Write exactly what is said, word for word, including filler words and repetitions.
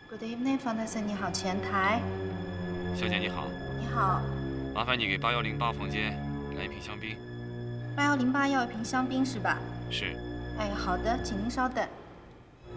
Good evening， 方太森，你好，前台。 小姐你好。 你好。 麻烦你给八幺零八房间来一瓶香槟。 八幺零八要一瓶香槟是吧？ 是。 哎，好的，请您稍等。